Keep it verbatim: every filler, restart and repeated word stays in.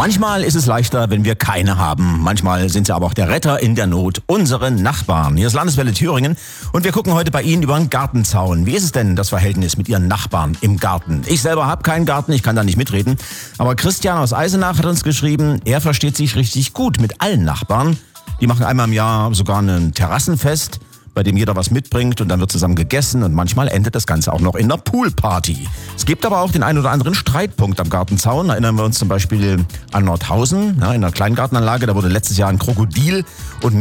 Manchmal ist es leichter, wenn wir keine haben. Manchmal sind sie aber auch der Retter in der Not. Unsere Nachbarn. Hier ist Landeswelle Thüringen und wir gucken heute bei Ihnen über den Gartenzaun. Wie ist es denn, das Verhältnis mit Ihren Nachbarn im Garten? Ich selber habe keinen Garten, ich kann da nicht mitreden. Aber Christian aus Eisenach hat uns geschrieben, er versteht sich richtig gut mit allen Nachbarn. Die machen einmal im Jahr sogar ein Terrassenfest, bei dem jeder was mitbringt und dann wird zusammen gegessen und manchmal endet das Ganze auch noch in einer Poolparty. Es gibt aber auch den einen oder anderen Streitpunkt am Gartenzaun. Erinnern wir uns zum Beispiel an Nordhausen, ja, in einer Kleingartenanlage, da wurde letztes Jahr ein Krokodil und